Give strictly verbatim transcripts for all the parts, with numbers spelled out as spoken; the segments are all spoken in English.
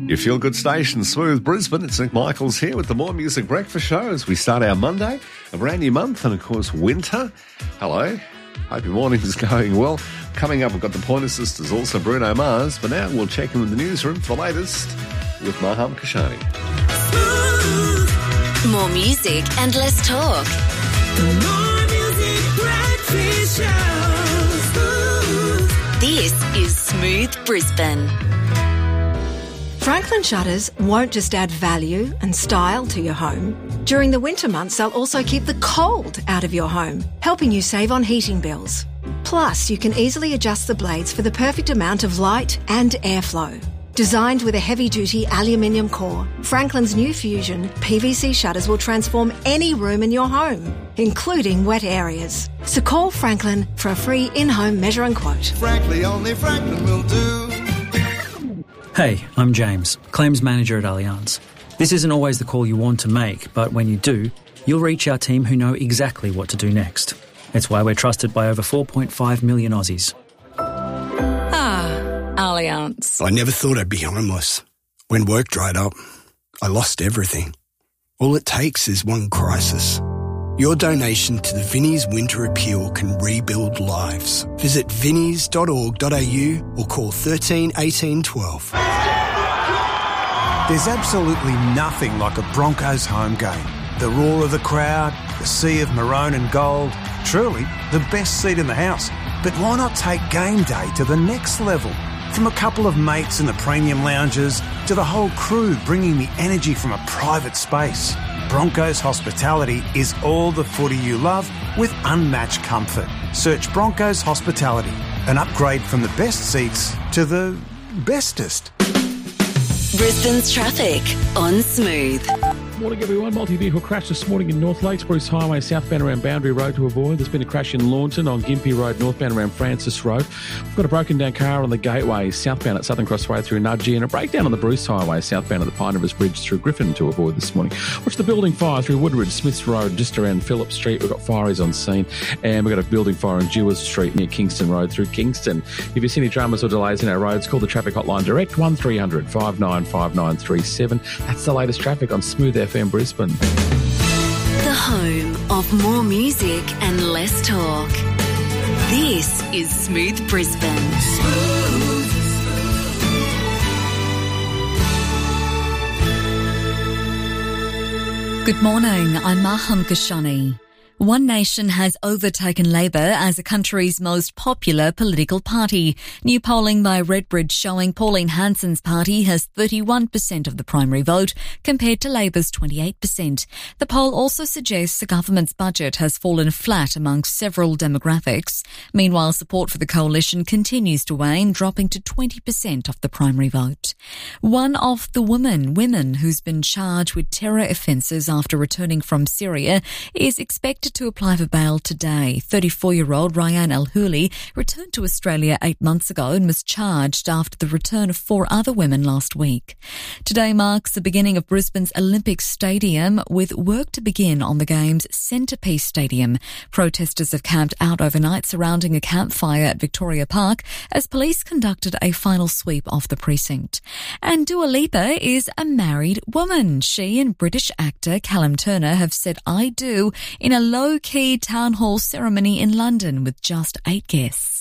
Your feel-good station, Smooth Brisbane. It's Nick Michaels here with the More Music Breakfast Show as we start our Monday, a brand new month, and of course, winter. Hello. Hope your morning is going well. Coming up, we've got the Pointer Sisters, also Bruno Mars. But now we'll check in with the newsroom for the latest with Maham Kashani. More music and less talk. The More Music Breakfast Show. This is Smooth Brisbane. Franklin Shutters won't just add value and style to your home. During the winter months, they'll also keep the cold out of your home, helping you save on heating bills. Plus, you can easily adjust the blades for the perfect amount of light and airflow. Designed with a heavy-duty aluminium core, Franklin's new Fusion P V C shutters will transform any room in your home, including wet areas. So call Franklin for a free in-home measure and quote. Frankly, only Franklin will do. Hey, I'm James, Claims Manager at Allianz. This isn't always the call you want to make, but when you do, you'll reach our team who know exactly what to do next. It's why we're trusted by over four point five million Aussies. Ah, Allianz. I never thought I'd be homeless. When work dried up, I lost everything. All it takes is one crisis. Your donation to the Vinnie's Winter Appeal can rebuild lives. Visit vinnies dot org dot a u or call thirteen eighteen twelve. There's absolutely nothing like a Broncos home game. The roar of the crowd, the sea of maroon and gold, truly the best seat in the house. But why not take game day to the next level? From a couple of mates in the premium lounges to the whole crew bringing the energy from a private space. Broncos Hospitality is all the footy you love with unmatched comfort. Search Broncos Hospitality, an upgrade from the best seats to the bestest. Brisbane's traffic on Smooth. Morning everyone. Multi-vehicle crash this morning in North Lakes, Bruce Highway southbound around Boundary Road to avoid. There's been a crash in Launton on Gympie Road northbound around Francis Road. We've got a broken down car on the Gateway southbound at Southern Cross Road through Nudgee, and a breakdown on the Bruce Highway southbound at the Pine Rivers Bridge through Griffin to avoid this morning. Watch the building fire through Woodridge, Smiths Road just around Phillip Street. We've got fireys on scene, and we've got a building fire on Dewars Street near Kingston Road through Kingston. If you see any dramas or delays in our roads, call the traffic hotline direct one three hundred five nine five nine three seven. That's the latest traffic on Smooth F M Brisbane. The home of more music and less talk. This is Smooth Brisbane. Smooth. Good morning, I'm Maham Kashani. One Nation has overtaken Labor as the country's most popular political party. New polling by Redbridge showing Pauline Hanson's party has thirty-one percent of the primary vote compared to Labor's twenty-eight percent. The poll also suggests the government's budget has fallen flat amongst several demographics. Meanwhile, support for the coalition continues to wane, dropping to twenty percent of the primary vote. One of the women, women who's been charged with terror offences after returning from Syria is expected to apply for bail today. thirty-four-year-old Ryan El-Houli returned to Australia eight months ago and was charged after the return of four other women last week. Today marks the beginning of Brisbane's Olympic Stadium, with work to begin on the game's centrepiece stadium. Protesters have camped out overnight surrounding a campfire at Victoria Park as police conducted a final sweep of the precinct. And Dua Lipa is a married woman. She and British actor Callum Turner have said "I do" in a low-key town hall ceremony in London with just eight guests.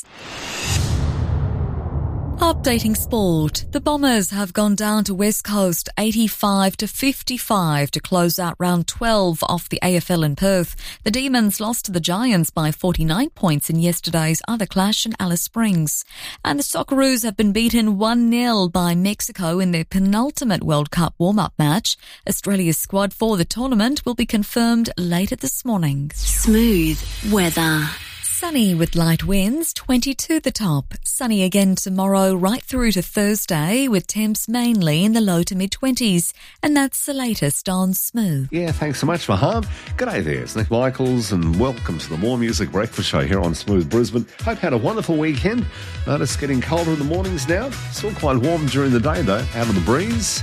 Updating sport. The Bombers have gone down to West Coast eighty-five to fifty-five to close out round twelve of the A F L in Perth. The Demons lost to the Giants by forty-nine points in yesterday's other clash in Alice Springs. And the Socceroos have been beaten one nil by Mexico in their penultimate World Cup warm-up match. Australia's squad for the tournament will be confirmed later this morning. Smooth weather. Sunny with light winds, twenty-two the top. Sunny again tomorrow right through to Thursday with temps mainly in the low to mid-twenties. And that's the latest on Smooth. Yeah, thanks so much, Maham. G'day there, it's Nick Michaels, and welcome to the More Music Breakfast Show here on Smooth Brisbane. Hope you had a wonderful weekend. Notice getting colder in the mornings now. Still quite warm during the day, though, out of the breeze.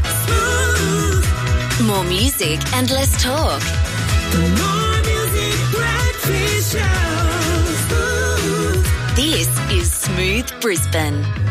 More music and less talk. More Music Breakfast Show. This is Smooth Brisbane.